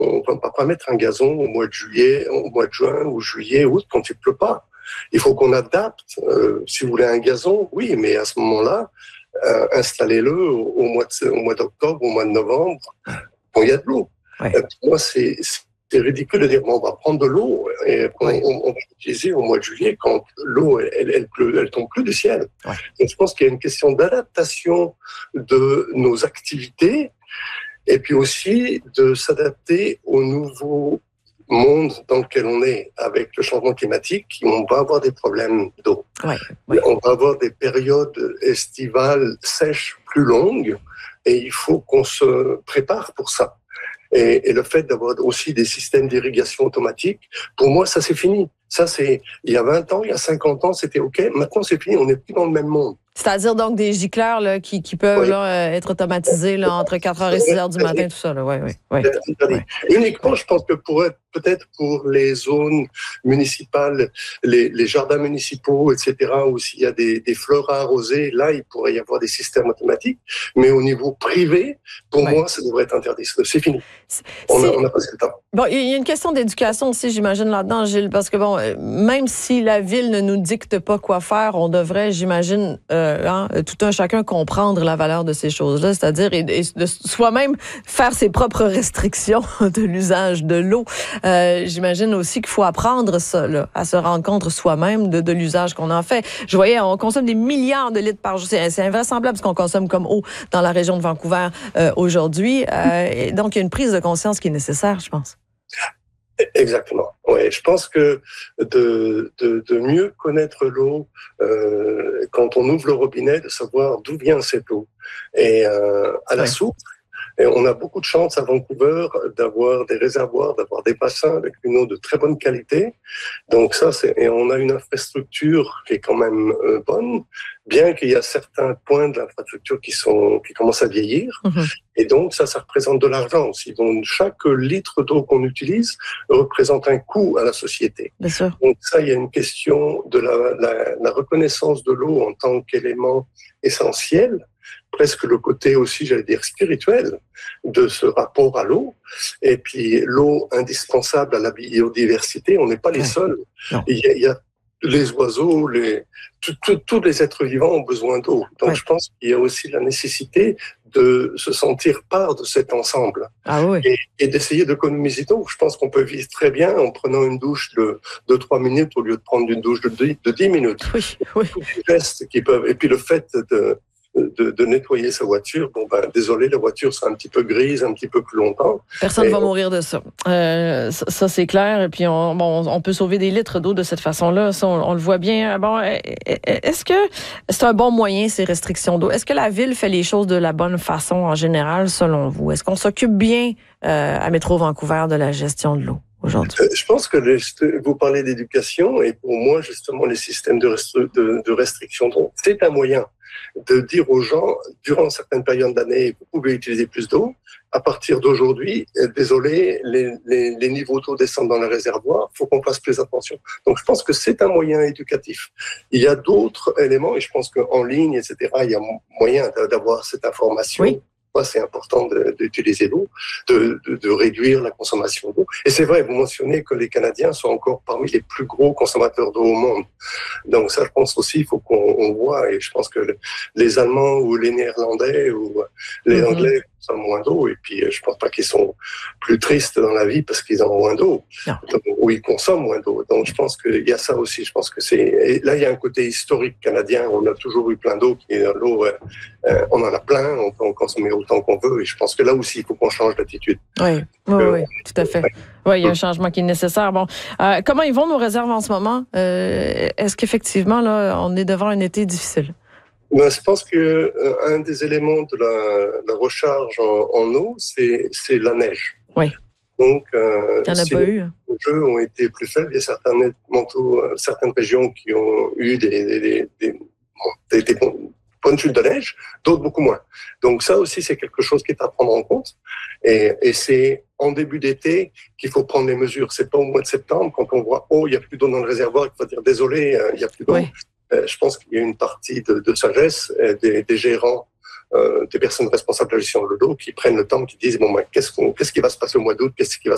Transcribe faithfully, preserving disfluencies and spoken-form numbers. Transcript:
on ne va pas mettre un gazon au mois de juillet, au mois de juin ou juillet, août, quand il pleut pas. Il faut qu'on adapte. Euh, si vous voulez un gazon, oui, mais à ce moment-là, euh, installez-le au, au mois de, au mois d'octobre, au mois de novembre, quand il y a de l'eau. Ouais. Euh, pour moi, c'est, c'est ridicule de dire bon, on va prendre de l'eau et on, Ouais. on, on va l'utiliser au mois de juillet quand l'eau elle, elle, elle, elle tombe plus du ciel. Ouais. Donc, je pense qu'il y a une question d'adaptation de nos activités et puis aussi de s'adapter au nouveau monde dans lequel on est avec le changement climatique. On va avoir des problèmes d'eau. Ouais, ouais. On va avoir des périodes estivales sèches plus longues et il faut qu'on se prépare pour ça. Et, et le fait d'avoir aussi des systèmes d'irrigation automatique, pour moi, ça c'est fini. Ça c'est, il y a vingt ans, il y a cinquante ans, c'était OK. Maintenant, c'est fini. On n'est plus dans le même monde. C'est-à-dire donc des gicleurs là, qui, qui peuvent oui. là, être automatisés là, entre quatre heures et six heures du matin, tout ça. Là. Ouais, ouais, ouais. Ouais. Uniquement, je pense que pour être, peut-être pour les zones municipales, les, les jardins municipaux, et cetera, où s'il y a des, des fleurs à arroser, là, il pourrait y avoir des systèmes automatiques. Mais au niveau privé, pour ouais. moi, ça devrait être interdit. C'est fini. C'est, on, a, on a passé le temps. Bon, il y a une question d'éducation aussi, j'imagine, là-dedans, Gilles, parce que bon, même si la ville ne nous dicte pas quoi faire, on devrait, j'imagine, euh, hein, tout un chacun comprendre la valeur de ces choses-là, c'est-à-dire et, et de soi-même faire ses propres restrictions de l'usage de l'eau. Euh, j'imagine aussi qu'il faut apprendre ça, là, à se rendre compte soi-même de, de l'usage qu'on en fait. Je voyais, on consomme des milliards de litres par jour. C'est, c'est invraisemblable ce qu'on consomme comme eau dans la région de Vancouver euh, aujourd'hui. Euh, et donc, il y a une prise de conscience qui est nécessaire, je pense. Exactement. Ouais, je pense que de, de, de mieux connaître l'eau, euh, quand on ouvre le robinet, de savoir d'où vient cette eau. Et euh, à la ouais. source, et on a beaucoup de chance à Vancouver d'avoir des réservoirs, d'avoir des bassins avec une eau de très bonne qualité. Donc ça, c'est, et on a une infrastructure qui est quand même euh, bonne, bien qu'il y a certains points de l'infrastructure qui sont qui commencent à vieillir. Mm-hmm. Et donc ça, ça représente de l'argent aussi. Donc chaque litre d'eau qu'on utilise représente un coût à la société. Bien sûr. Donc ça, il y a une question de la, la, la reconnaissance de l'eau en tant qu'élément essentiel. Presque le côté aussi, j'allais dire, spirituel de ce rapport à l'eau. Et puis, l'eau indispensable à la biodiversité, on n'est pas les ouais. seuls. Il y, a, il y a les oiseaux, les, tous les êtres vivants ont besoin d'eau. Donc, ouais. je pense qu'il y a aussi la nécessité de se sentir part de cet ensemble. Ah oui. Et, et d'essayer d'économiser d'eau. Je pense qu'on peut vivre très bien en prenant une douche de, de trois minutes au lieu de prendre une douche de, de dix minutes. Oui, oui. Tous les gestes qui peuvent, et puis le fait de, De, de nettoyer sa voiture. Bon, ben, désolé, la voiture sera un petit peu grise, un petit peu plus longtemps. Personne ne va on... mourir de ça. Euh, ça. Ça, c'est clair. Et puis, on, bon, on peut sauver des litres d'eau de cette façon-là. Ça, on, on le voit bien. Bon, est-ce que c'est un bon moyen, ces restrictions d'eau? Est-ce que la Ville fait les choses de la bonne façon en général, selon vous? Est-ce qu'on s'occupe bien euh, à Métro Vancouver de la gestion de l'eau aujourd'hui? Euh, je pense que les, vous parlez d'éducation et pour moi, justement, les systèmes de, restri- de, de restriction d'eau, c'est un moyen de dire aux gens, durant certaines périodes d'année, vous pouvez utiliser plus d'eau. À partir d'aujourd'hui, désolé, les, les, les niveaux d'eau descendent dans les réservoirs, il faut qu'on fasse plus attention. Donc, je pense que c'est un moyen éducatif. Il y a d'autres éléments, et je pense qu'en ligne, et cetera, il y a moyen d'avoir cette information. Oui. C'est important de, d'utiliser l'eau, de, de, de réduire la consommation d'eau. Et c'est vrai, vous mentionnez que les Canadiens sont encore parmi les plus gros consommateurs d'eau au monde. Donc ça, je pense aussi, il faut qu'on on voit, et je pense que les Allemands ou les Néerlandais ou les mm-hmm. Anglais consomment moins d'eau, et puis je pense pas qu'ils sont plus tristes dans la vie parce qu'ils ont moins d'eau, donc, ou ils consomment moins d'eau. Donc je pense qu'il y a ça aussi, je pense que c'est... Et là, il y a un côté historique canadien, on a toujours eu plein d'eau, qui est l'eau, euh, euh, on en a plein, on peut en consommer autant qu'on veut, et je pense que là aussi, il faut qu'on change d'attitude. Oui, oui, euh, oui, tout à fait. Oui, il y a un changement qui est nécessaire. Bon, euh, comment ils vont nos réserves en ce moment? Euh, est-ce qu'effectivement, là, on est devant un été difficile? Ben, je pense que euh, un des éléments de la, la recharge en, en eau, c'est, c'est la neige. Oui. Donc, euh, il n'y en a pas eu. Les jeux ont été plus faibles. Il y a certains manteaux, certaines régions qui ont eu des, des, des, des, des, des bonnes chutes de neige, d'autres beaucoup moins. Donc ça aussi, c'est quelque chose qui est à prendre en compte. Et, et c'est en début d'été qu'il faut prendre les mesures. C'est pas au mois de septembre, quand on voit « Oh, il n'y a plus d'eau dans le réservoir », il faut dire « Désolé, il n'y a plus d'eau oui. ». Je pense qu'il y a une partie de, de sagesse des, des gérants, euh, des personnes responsables de la gestion de l'eau qui prennent le temps, qui disent bon ben qu'est-ce qu'on, qu'est-ce qui va se passer au mois d'août, qu'est-ce qui va se